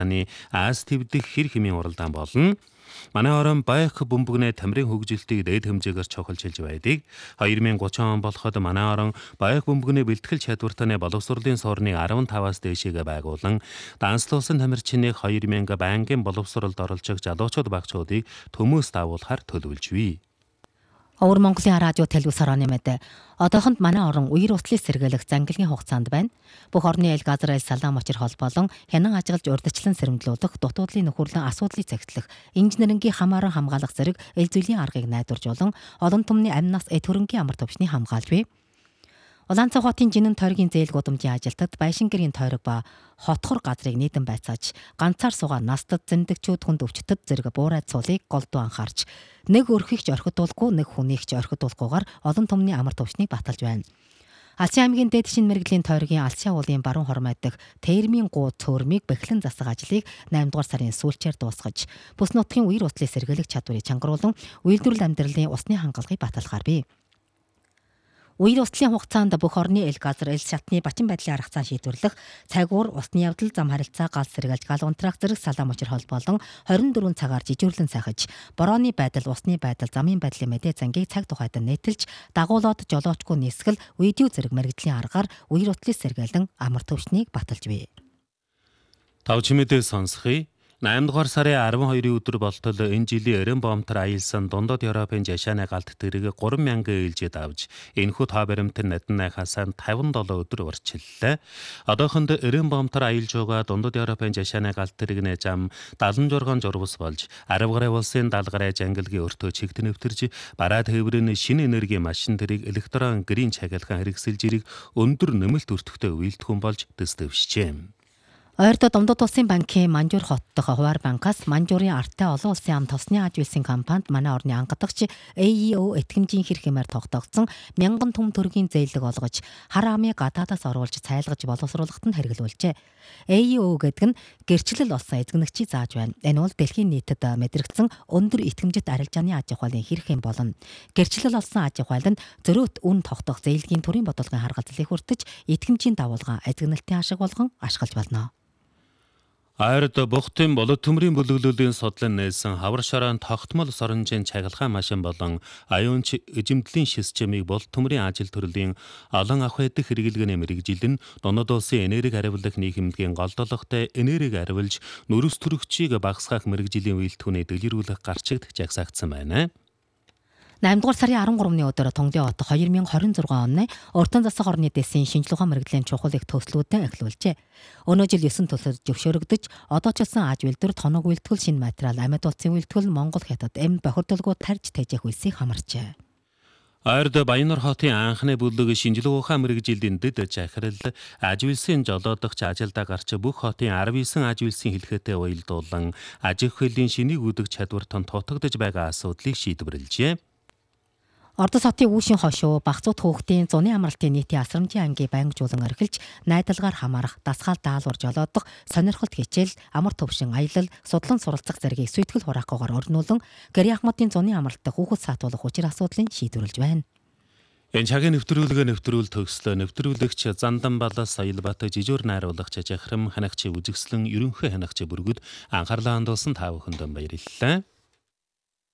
Аз твдэх хэр хэмийн уралдаан болно. Манай орон баях бөмбөгнээ тамирын хөгжилтийг дээд хэмжээгээр чухалж хэлж байдаг. 2030 он болоход манай орон баях бөмбөгний бэлтгэл чадвартаны боловсролын суурныг 15-аас дээшээгээ байгуулан данслуулсан тамирчиныг 2000 байнгын боловсролд оролцох залуучууд багчуудыг төмөөс дагуулахаар төлөвлөж бий. Өвөр Монголын радио телевизорооны мэд одоохонд манай орон үер утлыг сэргийлэх зангилгийн хугацаанд байна. Бүх орны эл газар эл салаан мочир холбоолон хянан ажиглаж урдчлан сэрэмжлүүлэх, дутуудлын нөхөрлөн асуудлыг захидлах, инженерингийн хамааран хамгаалах зэрэг эл зүйлийн аргыг найдварж болон олон түмний амь нас эд хөрөнгийн амар төвчний хамгаалж бий. Улаанцай хотын жинэн тойргийн зээл гудамжийн ажилтад Баяшин гэрийн тойрог ба хотхор газрыг нийтэн байцааж ганцаар суугаа настад зэндэгчүүд хүнд өвчтөд зэрэг буурай цулыг голдуу анхаарч нэг өрхийгч орхитуулгүй нэг хүнийгч орхитуулгүйгээр олон түмний амар төвчнийг баталж байна. Алсын аймгийн дээд шин мэрэгжлийн тойргийн Алсын уулын баруун хормой дэх термийн гуу цөөрмийг бэхлэн засах ажлыг 8 дугаар сарын сүүлчээр дуусгаж бүс нутгийн үер утлыг сэргийлэх чадварыг чангаруулан үйлдвэрлэл амьдралын усны хангалгыг баталахаар бий. Үер утлын хугацаанд бүх орны эл газар эл шатны бачин байдлын арга зам шийдвэрлэх, цагуур, усны явдал, зам харилцаа, гал сэргэлж, гал унтраах зэрэг салаа мочир холбоолон 24 цагаар жижүүрлэн сайхаж, борооны байдал, усны байдал, замын байдлын мэдээ зангийг цаг тухайд нийтэлж, дагуулад жолоочгүй нисгэл, видео зэрэг мэрэгжлийн аргаар үер утлыг сэргээлэн амар төвчнийг баталж бий. Тавч мэдээ сонсхий. 8 дугаар сарын 12-ийн өдөр болтол энэ жилийн эрен бомтор аялсан дундад Европын жашааны галт тэрэг 3,000 ээлжид авж энэхүү тоо баримт наднайхаас 57 өдөр урчиллаа. Одоохонд эрен бомтор аялж байгаа дундад Европын жашааны галт тэрэгнээ зам 76 журвас болж арав гараа улсын даалгараа жангилгийн өртөө чигт нэвтэрж бараа тээврийн шинэ энерги машин тэрэг электрон гэрийн чагилгаан хэрэгсэлж ирэх өндөр нэмэлт өртөгтэй үйлдэх болж дэвшжээ. Ойрдоо Домдод улсын банкын Манжуур хот дахь хуваар банкаас Манжуурын артай олон улсын ам тосны аж үйлсийн компанид манай орны ангадагч AEO этгэмжийн хэрэг хэмээр тогтоогдсон 1000 түм төгрөгийн зээлэг олгож хар амыг гадаадаас оруулж цайлгаж боловсруулахад нь хэрэглүүлжээ. AEO гэдэг нь гэрчлэл олсон эзэгнэгчийг зааж байна. Энэ бол дэлхийн нийтэд мэдрэгдсэн өндөр итгэмжит арилжааны аж ахуйлын хэрэг юм болно. Гэрчлэл олсон аж ахуйл нь зөрөөт үн тогтоох зээлгийн төрийн бодлогын харгалзлыг хүртэж итгэмжийн дагуулган эзэгнэлтийн ашиг болгон ашиглаж болно. Ойрд бухтын болот төмрийн бүлэглүүлийн судлан нээсэн хавар шороон тогтмол соронжийн чагалгаан машин болон аюунч эзэмдлийн системийг болот төмрийн ажил төрлийн олон ах байдах хэрэглэгээний мэрэгжилэн Дундад улсын энерги хариулах нийгэмдгийн голдолготой энерги хариулж нүрс төрөгчийг багасгах мэрэгжлийн үйлдвэрний дэлгэрүүлэх гарчигд жагсаагдсан байна. 8 дугаар сарын 13-ны өдөр Тунгдын хот 2026 оны уртан засаг орны дэсийн шинжилгээ ухаан мэрэгжлийн чухал их төслүүдэн эхлүүлжээ. Өнөө жил 9 төсөл зөвшөөрөгдөж, одоочилсан аж үйлдвэр, тоног үйлдвэрлэл, шинэ материал, амьд улсын үйлдвэрлэл, Монгол хятад эм бохирдолгүй тарж тэжээх үйлсийг хамарчээ. Ойрд Баяннар хотын анхны бүлэг шинжилгээ ухаан мэрэгжилийн дэд захирал аж үйлсийн жолоодогч ажилдаа гарч бүх хотын 19 аж үйлсийн хэлхээтэй уялдуулан аж ахуйлын шинийг үүдэг чадвартан тутагдж байгаа асуудлыг шийдвэрлэжээ. Ордос хотын Үүшин хошуу, Багцууд хөөхтийн зуны амралтын нийтийн асрамжийн ангийн байнгжуулан орхилж, найдалгаар хамаарах, дасгаал даалгавар жолоодох, сонирхолт хичээл, амар төвшин аялал, судлан суралцах зэргийг сүйтгэл хураахгүйгээр орнуулан, гэрийн ахмадын зуны амралтад хүүхэд саатуулах учир асуудлыг шийдвэрлэж байна. Энэ цагийн нэвтрүүлэг төгслөө нэвтрүүлэгч Зандан Балас Соёлбат жижүүр найруулагч Жахрам ханагч үзэгслэн ерөнхий ханагч бүргүүд анхаарлаа хандуулсан та бүхэнд баярлалаа.